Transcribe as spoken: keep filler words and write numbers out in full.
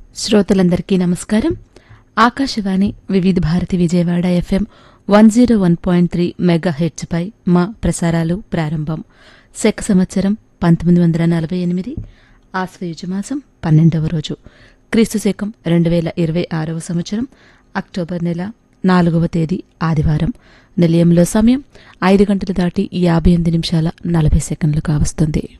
శ్రోతలందరికీ నమస్కారం. ఆకాశవాణి వివిధ Bharati Vijayawada FM one zero one point three mega hertz పై మా ప్రసారాలు ప్రారంభం. శక సంవత్సరం పంతొమ్మిది వందల నలభై ఎనిమిది ఆశ్వయుజ మాసం పన్నెండవ రోజు, క్రీస్తు శకం రెండు వేల ఇరవై ఆరవ సంవత్సరం అక్టోబర్ నెల నాలుగవ తేదీ ఆదివారం. నిలయంలో సమయం ఐదు గంటలు దాటి యాభై ఎనిమిది నిమిషాల నలభై సెకండ్లు కావస్తుంది.